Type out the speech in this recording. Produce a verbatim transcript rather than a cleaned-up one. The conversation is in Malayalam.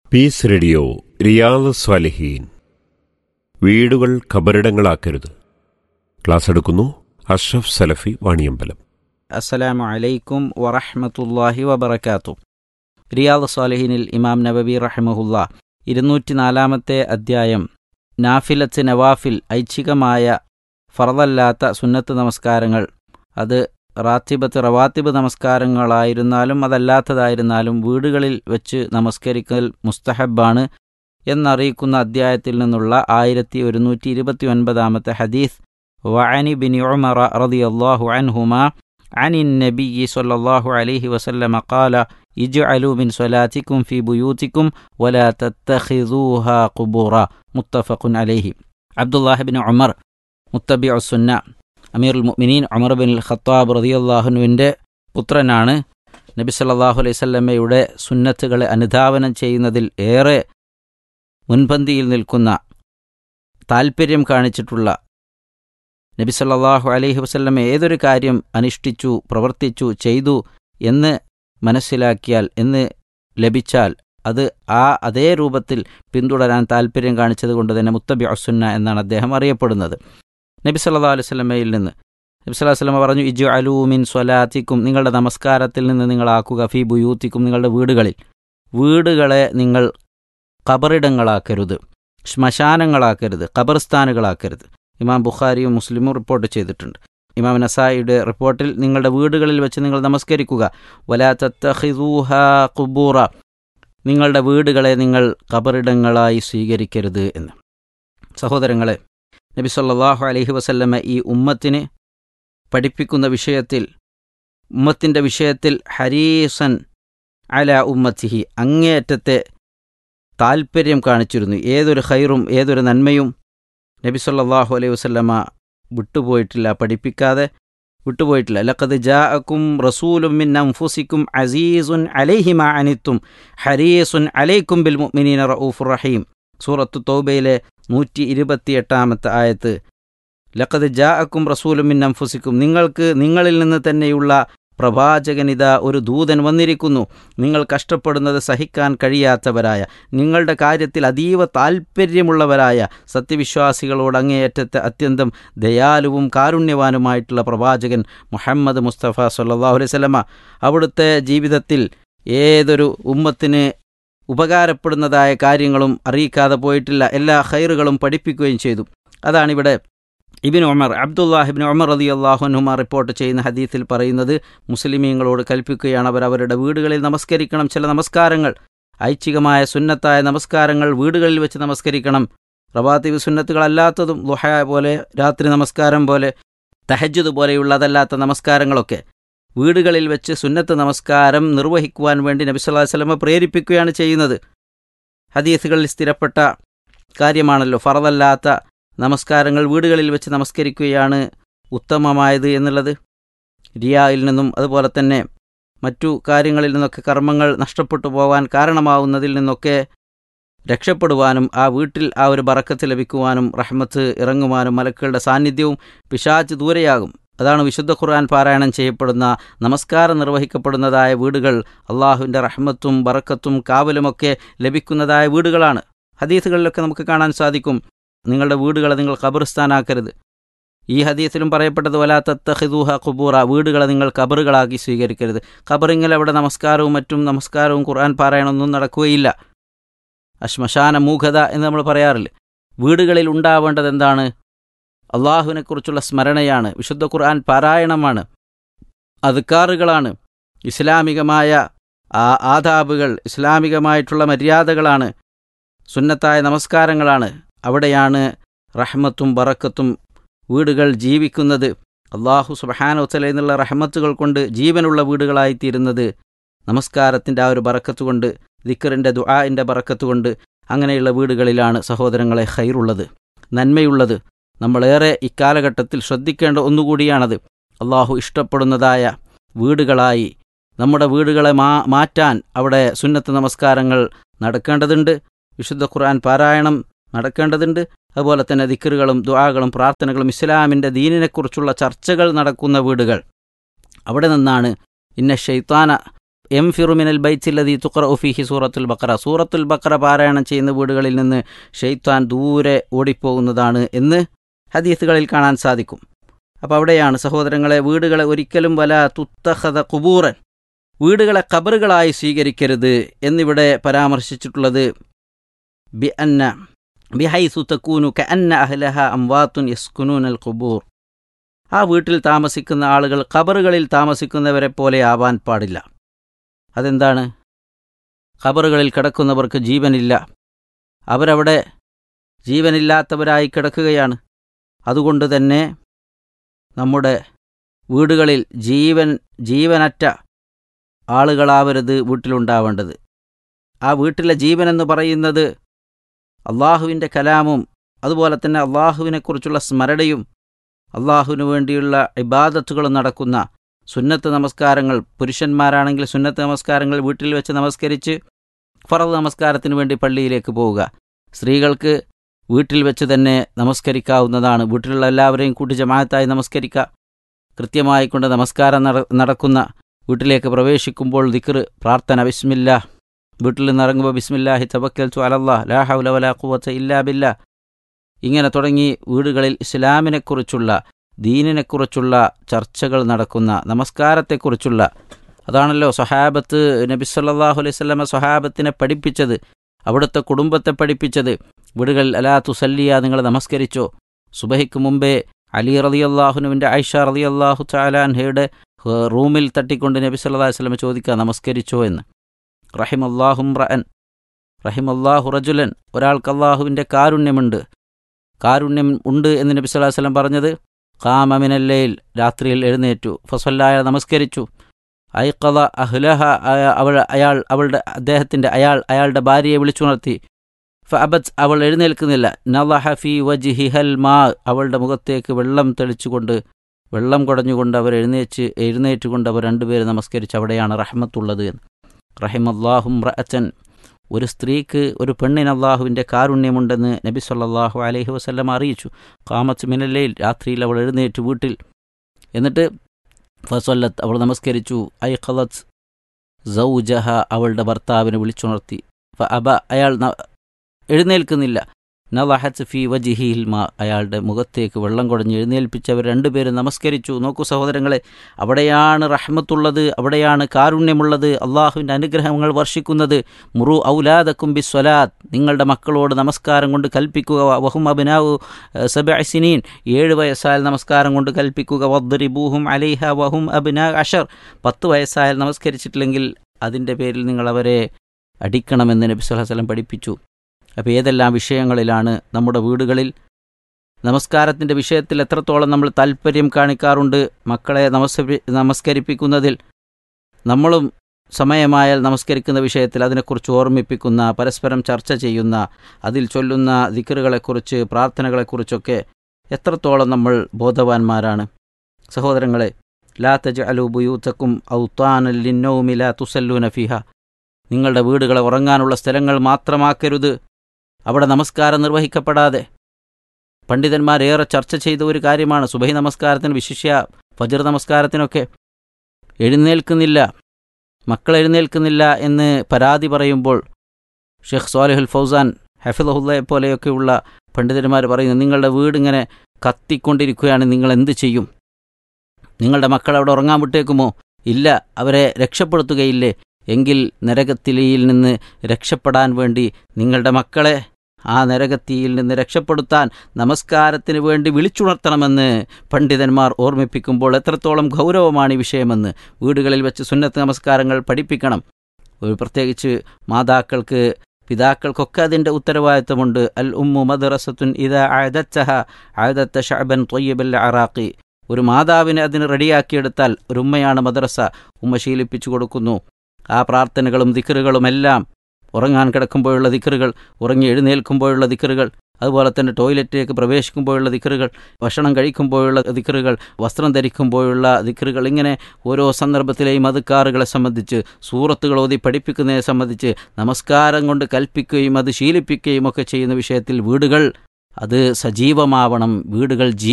Piece radio Riyadh സ്വാലിഹീൻ. വീടുകൾ ഖബറിടങ്ങളാക്കരുത്. ക്ലാസ് എടുക്കുന്നു അഷ്റഫ് സലഫി വാണിയമ്പലം. അസ്സലാമു അലൈക്കും വറഹ്മത്തുള്ളാഹി വബറകാതുഹു. റിയാദ് സ്വാലിഹീനിൽ ഇമാം നബവി റഹിമഹുല്ലാ ഇരുന്നൂറ്റി നാലാമത്തെ അധ്യായം നാഫിലത്ത് നവാഫിൽ, ഐച്ഛികമായ ഫർദല്ലാത്ത സുന്നത്ത് നമസ്കാരങ്ങൾ, അത് റാത്തിബത്ത് റവാത്തിബ് നമസ്കാരങ്ങളായിരുന്നാലും അതല്ലാത്തതായിരുന്നാലും വീടുകളിൽ വെച്ച് നമസ്കരിക്കൽ മുസ്തഹബാണ് എന്നറിയിക്കുന്ന അധ്യായത്തിൽ നിന്നുള്ള ആയിരത്തി ഒരുന്നൂറ്റി ഇരുപത്തി ഒൻപതാമത്തെ ഹദീസ്. വഅനി ബിൻ ഉമറ റളിയല്ലാഹു അൻഹുമാ അനിൻ നബിയ്യി സ്വല്ലല്ലാഹു അലൈഹി വസല്ലമ ഖാല ഇജ്അലൂ മിൻ സ്വലാത്തിക്കും ഫീ ബുയൂത്തിക്കും വലാ തത്തഖിദൂഹാ ഖുബൂറ. മുത്തഫഖുൻ അലൈഹി. അബ്ദുല്ലാഹി ബിൻ ഉമർ മുത്തബിഉ സുന്ന, അമീറുൽ മുഅ്മിനീൻ ഉമർ ബിൻ ഖത്താബ് റളിയല്ലാഹുവിൻ്റെ പുത്രനാണ്. നബി സല്ലല്ലാഹു അലൈഹി വസല്ലമയുടെ സുന്നത്തുകളെ അനുധാവനം ചെയ്യുന്നതിൽ ഏറെ മുൻപന്തിയിൽ നിൽക്കുന്ന, താൽപ്പര്യം കാണിച്ചിട്ടുള്ള, നബി സല്ലല്ലാഹു അലൈഹി വസല്ലമ ഏതൊരു കാര്യം അനുഷ്ഠിച്ചു, പ്രവർത്തിച്ചു, ചെയ്തു എന്ന് മനസ്സിലാക്കിയാൽ, എന്ന് ലഭിച്ചാൽ അത് ആ അതേ രൂപത്തിൽ പിന്തുടരാൻ താൽപ്പര്യം കാണിച്ചത് കൊണ്ട് തന്നെ മുത്തബിഉ സുന്ന എന്നാണ് അദ്ദേഹം അറിയപ്പെടുന്നത്. നബി സല്ലല്ലാഹു അലൈഹി വസല്ലമയിൽ നിന്ന് നബി സല്ലല്ലാഹു അലൈഹി വസല്ലമ പറഞ്ഞു, ഇജ്അലൂ മിൻ സ്വലാത്തിക്കും, നിങ്ങളുടെ നമസ്കാരത്തിൽ നിന്ന് നിങ്ങളാക്കുക, ഫീ ബുയൂത്തിക്കും, നിങ്ങളുടെ വീടുകളിൽ. വീടുകളെ നിങ്ങൾ ഖബറിടങ്ങളാക്കരുത്, ശ്മശാനങ്ങളാക്കരുത്, ഖബർസ്ഥാനുകളാക്കരുത്. ഇമാം ബുഖാരിയും മുസ്ലിമും റിപ്പോർട്ട് ചെയ്തിട്ടുണ്ട്. ഇമാം നസായിയുടെ റിപ്പോർട്ടിൽ നിങ്ങളുടെ വീടുകളിൽ വെച്ച് നിങ്ങൾ നമസ്കരിക്കുക. വലാ തത്തഖിദൂഹാ ഖുബൂറ, നിങ്ങളുടെ വീടുകളെ നിങ്ങൾ ഖബറിടങ്ങളായി സ്വീകരിക്കരുത് എന്ന്. സഹോദരങ്ങളെ, നബി സല്ലല്ലാഹു അലൈഹി വസല്ലമ ഈ ഉമ്മത്തിന് പഠിപ്പിക്കുന്ന വിഷയത്തിൽ, ഉമ്മത്തിൻ്റെ വിഷയത്തിൽ ഹരീസൻ അലാ ഉമ്മത്തിഹി, അങ്ങേയറ്റത്തെ താൽപ്പര്യം കാണിച്ചിരുന്നു. ഏതൊരു ഖൈറും ഏതൊരു നന്മയും നബി സല്ലല്ലാഹു അലൈഹി വസല്ലമ വിട്ടുപോയിട്ടില്ല, പഠിപ്പിക്കാതെ വിട്ടുപോയിട്ടില്ല. ലഖദ് ജാഅക്കും റസൂലും മിൻ അൻഫുസിക്കും അസീസുൻ അലൈഹി മാ അനിത്തും ഹരീസുൻ അലൈക്കും ബിൽ മുഅ്മിനീന റഊഫുർ റഹീം. സൂറത്തു തൗബയിലെ നൂറ്റി ഇരുപത്തി എട്ടാമത്തെ ആയത്ത്. ലഖദ് ജാഅക്കും റസൂലും മിൻ അൻഫുസിക്കും, നിങ്ങൾക്ക് നിങ്ങളിൽ നിന്ന് തന്നെയുള്ള പ്രവാചകനിതാ ഒരു ദൂതൻ വന്നിരിക്കുന്നു. നിങ്ങൾ കഷ്ടപ്പെടുന്നത് സഹിക്കാൻ കഴിയാത്തവരായ, നിങ്ങളുടെ കാര്യത്തിൽ അതീവ താൽപ്പര്യമുള്ളവരായ സത്യവിശ്വാസികളോട് അങ്ങേയറ്റത്തെ അത്യന്തം ദയാലുവും കാരുണ്യവാനുമായിട്ടുള്ള പ്രവാചകൻ മുഹമ്മദ് മുസ്തഫ സല്ലല്ലാഹു അലൈഹി വസല്ലമ അവിടുത്തെ ജീവിതത്തിൽ ഏതൊരു ഉമ്മത്തിന് ഉപകാരപ്പെടുന്നതായ കാര്യങ്ങളും അറിയിക്കാതെ പോയിട്ടില്ല. എല്ലാ ഖൈറുകളും പഠിപ്പിക്കുകയും ചെയ്തു. അതാണിവിടെ ഇബ്നു ഉമർ, അബ്ദുല്ലാഹി ഇബ്നു ഉമർ റളിയല്ലാഹു അൻഹുമാ റിപ്പോർട്ട് ചെയ്യുന്ന ഹദീസിൽ പറയുന്നത്. മുസ്ലിമീങ്ങളോട് കൽപ്പിക്കുകയാണ് അവർ അവരുടെ വീടുകളിൽ നമസ്കരിക്കണം. ചില നമസ്കാരങ്ങൾ, ഐച്ഛികമായ സുന്നത്തായ നമസ്കാരങ്ങൾ വീടുകളിൽ വെച്ച് നമസ്കരിക്കണം. റവാത്തിബ് സുന്നത്തുകളല്ലാത്തതും, ളുഹ പോലെ, രാത്രി നമസ്കാരം പോലെ, തഹജ്ജുദ് പോലെയുള്ളതല്ലാത്ത നമസ്കാരങ്ങളൊക്കെ വീടുകളിൽ വെച്ച് സുന്നത്ത് നമസ്കാരം നിർവഹിക്കുവാൻ വേണ്ടി നബി സല്ലല്ലാഹു അലൈഹി വസല്ലമ പ്രേരിപ്പിക്കുകയാണ് ചെയ്യുന്നത്. ഹദീസുകളിൽ സ്ഥിരപ്പെട്ട കാര്യമാണല്ലോ ഫർദല്ലാത്ത നമസ്കാരങ്ങൾ വീടുകളിൽ വെച്ച് നമസ്കരിക്കുകയാണ് ഉത്തമമായത് എന്നുള്ളത്. റിയായിൽ നിന്നും അതുപോലെ തന്നെ മറ്റു കാര്യങ്ങളിൽ നിന്നൊക്കെ, കർമ്മങ്ങൾ നഷ്ടപ്പെട്ടു പോകാൻ കാരണമാവുന്നതിൽ നിന്നൊക്കെ രക്ഷപ്പെടുവാനും ആ വീട്ടിൽ ആ ഒരു ബറക്കത്ത് ലഭിക്കുവാനും റഹ്മത്ത് ഇറങ്ങുവാനും മലക്കുകളുടെ സാന്നിധ്യവും പിശാച് ദൂരെയാകും. അതാണ് വിശുദ്ധ ഖുർആൻ പാരായണം ചെയ്യപ്പെടുന്ന, നമസ്കാരം നിർവഹിക്കപ്പെടുന്നതായ വീടുകൾ അള്ളാഹുവിൻ്റെ റഹ്മത്തും ബറക്കത്തും കാവലുമൊക്കെ ലഭിക്കുന്നതായ വീടുകളാണ്. ഹദീസുകളിലൊക്കെ നമുക്ക് കാണാൻ സാധിക്കും, നിങ്ങളുടെ വീടുകളെ നിങ്ങൾ ഖബർസ്ഥാനാക്കരുത്. ഈ ഹദീസിലും പറയപ്പെട്ടത് വലാ തത്തഖിദൂഹാ ഖുബൂറ, വീടുകളെ നിങ്ങൾ ഖബറുകളാക്കി സ്വീകരിക്കരുത്. ഖബറിങ്ങിൽ അവിടെ നമസ്കാരവും മറ്റും നമസ്കാരവും ഖുർആൻ പാരായണമൊന്നും നടക്കുകയില്ല. അശ്മശാന മൂഖത എന്ന് നമ്മൾ പറയാറില്ല. വീടുകളിൽ ഉണ്ടാവേണ്ടത് എന്താണ്? അള്ളാഹുവിനെക്കുറിച്ചുള്ള സ്മരണയാണ്, വിശുദ്ധ ഖുർആൻ പാരായണമാണ്, അദ്കാറുകളാണ്, ഇസ്ലാമികമായ ആ ആദാബുകൾ, ഇസ്ലാമികമായിട്ടുള്ള മര്യാദകളാണ്, സുന്നത്തായ നമസ്കാരങ്ങളാണ്. അവിടെയാണ് റഹ്മത്തും ബറക്കത്തും വീടുകൾ ജീവിക്കുന്നത്. അള്ളാഹു സുബ്ഹാനഹു വ തആല എന്നുള്ള റഹ്മത്തുകൾ കൊണ്ട് ജീവനുള്ള വീടുകളായിത്തീരുന്നത് നമസ്കാരത്തിൻ്റെ ആ ഒരു ബറക്കത്ത് കൊണ്ട്, ദിക്റിൻ്റെ ദുആഇൻ്റെ ബറക്കത്ത് കൊണ്ട്. അങ്ങനെയുള്ള വീടുകളിലാണ് സഹോദരങ്ങളെ ഖൈറുള്ളത്, നന്മയുള്ളത്. നമ്മളേറെ ഇക്കാലഘട്ടത്തിൽ ശ്രദ്ധിക്കേണ്ട ഒന്നുകൂടിയാണത്. അള്ളാഹു ഇഷ്ടപ്പെടുന്നതായ വീടുകളായി നമ്മുടെ വീടുകളെ മാ മാറ്റാൻ അവിടെ സുന്നത്ത് നമസ്കാരങ്ങൾ നടക്കേണ്ടതുണ്ട്, വിശുദ്ധ ഖുർആൻ പാരായണം നടക്കേണ്ടതുണ്ട്. അതുപോലെ തന്നെ ദിക്റുകളും ദുആകളും പ്രാർത്ഥനകളും ഇസ്ലാമിൻ്റെ ദീനിനെക്കുറിച്ചുള്ള ചർച്ചകൾ നടക്കുന്ന വീടുകൾ. അവിടെ നിന്നാണ് ഇന്ന ഷൈത്താന എം ഫിറുമിനൽ ബൈത്തില്ലതി തുഖറഉ ഫീഹി സൂറത്തുൽ ബഖറ, സൂറത്തുൽ ബഖറ പാരായണം ചെയ്യുന്ന വീടുകളിൽ നിന്ന് ഷെയ്ത്താൻ ദൂരെ ഓടിപ്പോകുന്നതാണ് എന്ന് ഹദീസുകളിൽ കാണാൻ സാധിക്കും. അപ്പോൾ അവിടെയാണ് സഹോദരങ്ങളെ, വീടുകളെ ഒരിക്കലും വല തുത്തഖദ ഖുബൂറൻ, വീടുകളെ ഖബറുകളായി സ്വീകരിക്കരുത് എന്നിവിടെ പരാമർശിച്ചിട്ടുള്ളത്. ബി അന്ന ബിഹൈസു തകൂനു കഅന്ന അഹ്ലഹ അംവാത്തുൻ യസ്കുനൂനൽ ഖുബൂർ, ആ വീട്ടിൽ താമസിക്കുന്ന ആളുകൾ ഖബറുകളിൽ താമസിക്കുന്നവരെ പോലെ ആവാൻ പാടില്ല. അതെന്താണ്? ഖബറുകളിൽ കിടക്കുന്നവർക്ക് ജീവനില്ല, അവരവിടെ ജീവനില്ലാത്തവരായി കിടക്കുകയാണ്. അതുകൊണ്ട് തന്നെ നമ്മുടെ വീടുകളിൽ ജീവൻ ജീവനറ്റ ആളുകളാവരുത് വീട്ടിലുണ്ടാവേണ്ടത്. ആ വീട്ടിലെ ജീവനെന്ന് പറയുന്നത് അള്ളാഹുവിൻ്റെ കലാമും അതുപോലെ തന്നെ അള്ളാഹുവിനെക്കുറിച്ചുള്ള സ്മരണയും അള്ളാഹുവിനു വേണ്ടിയുള്ള ഇബാദത്തുകളും നടക്കുന്ന സുന്നത്ത് നമസ്കാരങ്ങൾ, പുരുഷന്മാരാണെങ്കിൽ സുന്നത്ത് നമസ്കാരങ്ങൾ വീട്ടിൽ വെച്ച് നമസ്കരിച്ച് ഫറദ് നമസ്കാരത്തിന് വേണ്ടി പള്ളിയിലേക്ക് പോവുക. സ്ത്രീകൾക്ക് വീട്ടിൽ വെച്ച് തന്നെ നമസ്കരിക്കാവുന്നതാണ്. വീട്ടിലുള്ള എല്ലാവരെയും കൂട്ടി ജമാഅത്തായി നമസ്കരിക്കുക. കൃത്യമായി കൊണ്ട് നമസ്കാരം നടക്കുന്ന വീട്ടിലേക്ക് പ്രവേശിക്കുമ്പോൾ ദിക്ർ, പ്രാർത്ഥന, ബിസ്മില്ലാ, വീട്ടിൽ നിന്ന് ഇറങ്ങുമ്പോൾ ബിസ്മില്ലാഹി തവക്കൽതു അലല്ലാഹ് ലാ ഹൗല വലാ ഖുവത ഇല്ലാ ബില്ലാ, ഇങ്ങനെ തുടങ്ങി വീടുകളിൽ ഇസ്ലാമിനെക്കുറിച്ചുള്ള, ദീനിനെക്കുറിച്ചുള്ള ചർച്ചകൾ നടക്കുന്ന, നമസ്കാരത്തെക്കുറിച്ചുള്ള, അതാണല്ലോ സ്വഹാബത്ത്, നബി സല്ലല്ലാഹു അലൈഹി വസല്ലമ സ്വഹാബത്തിനെ പഠിപ്പിച്ചത്, അവിടുത്തെ കുടുംബത്തെ പഠിപ്പിച്ചത്. വീടുകളിൽ അലാ തുസല്ലിയ, നിങ്ങൾ നമസ്കരിച്ചോ? സുബഹിക്ക് മുമ്പേ അലി റളിയല്ലാഹുവിൻ്റെ ആയിഷ റളിയല്ലാഹു തആല അൻഹയുടെ റൂമിൽ തട്ടിക്കൊണ്ട് നബി സല്ലല്ലാഹു അലൈഹി വസല്ലമ ചോദിക്കുക, നമസ്കരിച്ചോ എന്ന്. റഹിമല്ലാഹു റഅൻ റഹിമല്ലാഹു റജുലൻ, ഒരാൾക്ക് അള്ളാഹുവിൻ്റെ കാരുണ്യമുണ്ട്, കാരുണ്യം ഉണ്ട് എന്ന് നബി സല്ലല്ലാഹു അലൈഹി വസല്ലം പറഞ്ഞത്. ഖാമ മിനൽ ലൈൽ, രാത്രിയിൽ എഴുന്നേറ്റു, ഫസല്ലായ, നമസ്കരിച്ചു. ഐഖദ അഹ്ലഹ, അവൾ അയാൾ അവളുടെ അദ്ദേഹത്തിൻ്റെ അയാൾ അയാളുടെ ഭാര്യയെ വിളിച്ചുണർത്തി. ഫഅബത്, അവൾ എഴുന്നേൽക്കുന്നില്ല. നളഹ ഫീ വജ്ഹിഹൽ മാ, അവളുടെ മുഖത്തേക്ക് വെള്ളം തെളിച്ചുകൊണ്ട്, വെള്ളം കുടഞ്ഞുകൊണ്ട് അവർ എഴുന്നേറ്റ് എഴുന്നേറ്റുകൊണ്ട് അവർ രണ്ടുപേരും നമസ്കരിച്ച്. അവിടെയാണ് റഹ്മത്തുള്ളത് എന്ന്. റഹിമല്ലാഹും റഅത്തൻ, ഒരു സ്ത്രീക്ക്, ഒരു പെണ്ണിന് അള്ളാഹുവിൻ്റെ കാരുണ്യമുണ്ടെന്ന് നബി സല്ലല്ലാഹു അലൈഹി വസല്ലം അറിയിച്ചു. ഖാമത്ത് മിനല്ലൈൽ, രാത്രിയിൽ അവൾ എഴുന്നേറ്റ് വീട്ടിൽ. എന്നിട്ട് ഫസല്ലത്ത്, അവൾ നമസ്കരിച്ചു. ഐഖലത്ത് സൗജഹ, അവളുടെ ഭർത്താവിനെ വിളിച്ചുണർത്തി. ഫഅബ, അയാൾ എഴുന്നേൽക്കുന്നില്ല. നളഹത്ത് ഫീ വജ്ഹിഹിൽ മാ, അയാളുടെ മുഖത്തേക്ക് വെള്ളം കുടഞ്ഞ് എഴുന്നേൽപ്പിച്ചവർ രണ്ടുപേരും നമസ്കരിച്ചു. നോക്കൂ സഹോദരങ്ങളെ, അവിടെയാണ് റഹ്മത്തുള്ളത്, അവിടെയാണ് കാരുണ്യമുള്ളത്, അള്ളാഹുവിൻ്റെ അനുഗ്രഹങ്ങൾ വർഷിക്കുന്നത്. മുറു ഔലാദക്കും ബിസ്വലാത്ത്, നിങ്ങളുടെ മക്കളോട് നമസ്കാരം കൊണ്ട് കൽപ്പിക്കുക. വഹും അബ്നാഉ സബ്അ സിനീൻ, ഏഴ് വയസ്സായാൽ നമസ്കാരം കൊണ്ട് കൽപ്പിക്കുക. വദ്രിബൂഹും അലൈഹ വഹും അബ്നാ അശർ, പത്ത് വയസ്സായാൽ നമസ്കരിച്ചിട്ടില്ലെങ്കിൽ അതിൻ്റെ പേരിൽ നിങ്ങൾ അവരെ അടിക്കണമെന്ന് നബി സല്ലല്ലാഹു അലൈഹി വസല്ലം പഠിപ്പിച്ചു. അപ്പോൾ ഏതെല്ലാം വിഷയങ്ങളിലാണ് നമ്മുടെ വീടുകളിൽ നമസ്കാരത്തിൻ്റെ വിഷയത്തിൽ എത്രത്തോളം നമ്മൾ താല്പര്യം കാണിക്കാറുണ്ട്. മക്കളെ നമസ്കരി നമസ്കരിപ്പിക്കുന്നതിൽ നമ്മളും സമയമായാൽ നമസ്കരിക്കുന്ന വിഷയത്തിൽ അതിനെക്കുറിച്ച് ഓർമ്മിപ്പിക്കുന്ന, പരസ്പരം ചർച്ച ചെയ്യുന്ന, അതിൽ ചൊല്ലുന്ന ദിക്റുകളെക്കുറിച്ച്, പ്രാർത്ഥനകളെക്കുറിച്ചൊക്കെ എത്രത്തോളം നമ്മൾ ബോധവാന്മാരാണ്. സഹോദരങ്ങളെ, ലാ തജ്അലൂ ബുയൂതക്കും ഔതാനൻ ലിന്നൗമി ലാ തുസല്ലൂന ഫീഹ, നിങ്ങളുടെ വീടുകളെ ഉറങ്ങാനുള്ള സ്ഥലങ്ങൾ മാത്രമാക്കരുത്, അവിടെ നമസ്കാരം നിർവഹിക്കപ്പെടാതെ. പണ്ഡിതന്മാരേറെ ചർച്ച ചെയ്ത ഒരു കാര്യമാണ്. സുബഹി നമസ്കാരത്തിന്, വിശിഷ്യ ഫജ്ർ നമസ്കാരത്തിനൊക്കെ എഴുന്നേൽക്കുന്നില്ല, മക്കൾ എഴുന്നേൽക്കുന്നില്ല എന്ന് പരാതി പറയുമ്പോൾ ഷെയ്ഖ് സ്വാലിഹുൽ ഫൗസാൻ ഹഫിളഹുല്ലയെ പോലെയൊക്കെയുള്ള പണ്ഡിതന്മാർ പറയുന്നു, നിങ്ങളുടെ വീടിങ്ങനെ കത്തിക്കൊണ്ടിരിക്കുകയാണ്, നിങ്ങൾ എന്ത് ചെയ്യും? നിങ്ങളുടെ മക്കൾ അവിടെ ഉറങ്ങാൻ വിട്ടേക്കുമോ? ഇല്ല, അവരെ രക്ഷപ്പെടുത്തുകയില്ലേ? എങ്കിൽ നരകത്തിയിൽ നിന്ന് രക്ഷപ്പെടാൻ വേണ്ടി നിങ്ങളുടെ മക്കളെ ആ നരകത്തിയിൽ നിന്ന് രക്ഷപ്പെടുത്താൻ നമസ്കാരത്തിന് വേണ്ടി വിളിച്ചുണർത്തണമെന്ന് പണ്ഡിതന്മാർ ഓർമ്മിപ്പിക്കുമ്പോൾ എത്രത്തോളം ഗൗരവമാണ് ഈ വിഷയമെന്ന്. വീടുകളിൽ വെച്ച് സുന്നത്ത് നമസ്കാരങ്ങൾ പഠിപ്പിക്കണം. ഒരു പ്രത്യേകിച്ച് മാതാക്കൾക്ക്, പിതാക്കൾക്കൊക്കെ അതിൻ്റെ ഉത്തരവാദിത്വമുണ്ട്. അൽ ഉമ്മു മദ്റസത്തുൻ ഇദാ അഅദത്തഹ അഅദത്ത ശഅബൻ ത്വയ്യിബൽ അറാഖി, ഒരു മാതാവിനെ അതിന് റെഡിയാക്കിയെടുത്താൽ ഒരു ഉമ്മയാണ് മദ്രസ. ഉമ്മ ശീലിപ്പിച്ചു കൊടുക്കുന്നു. ആ പ്രാർത്ഥനകളും ദിക്റുകളുമെല്ലാം, ഉറങ്ങാൻ കിടക്കുമ്പോഴുള്ള ദിക്റുകൾ, ഉറങ്ങി എഴുന്നേൽക്കുമ്പോഴുള്ള ദിക്റുകൾ, അതുപോലെ തന്നെ ടോയ്ലറ്റിലേക്ക് പ്രവേശിക്കുമ്പോഴുള്ള ദിക്റുകൾ, ഭക്ഷണം കഴിക്കുമ്പോഴുള്ള ദിക്റുകൾ, വസ്ത്രം ധരിക്കുമ്പോഴുള്ള ദിക്റുകൾ, ഇങ്ങനെ ഓരോ സന്ദർഭത്തിലെയും അദ്കാറുകളെ സംബന്ധിച്ച്, സൂറത്തുകൾ ഓതി പഠിപ്പിക്കുന്നതിനെ സംബന്ധിച്ച്, നമസ്കാരം കൊണ്ട് കൽപ്പിക്കുകയും അത് ശീലിപ്പിക്കുകയും ഒക്കെ ചെയ്യുന്ന വിഷയത്തിൽ വീടുകൾ അത് സജീവമാവണം. വീടുകൾ